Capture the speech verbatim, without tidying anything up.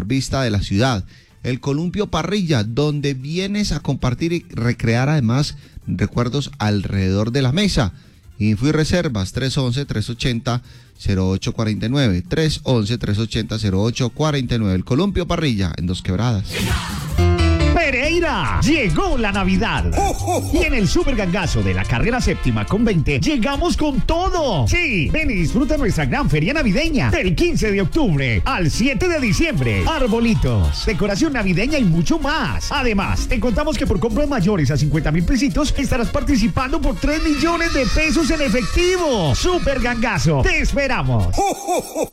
mejor vista de la ciudad. El Columpio Parrilla, donde vienes a compartir y recrear además recuerdos alrededor de la mesa. Info y reservas tres once, tres ochenta, cero ocho cuarenta y nueve, tres once, tres ochenta, cero ocho cuarenta y nueve. El Columpio Parrilla, en Dos Quebradas. Pereira, llegó la Navidad. ¡Oh, oh, oh! Y en el super gangazo de la carrera séptima con veinte, llegamos con todo. Sí, ven y disfruta nuestra gran feria navideña del quince de octubre al siete de diciembre. Arbolitos, decoración navideña y mucho más. Además, te contamos que por compras mayores a cincuenta mil pesitos estarás participando por tres millones de pesos en efectivo. Super gangazo, te esperamos. ¡Oh, oh, oh!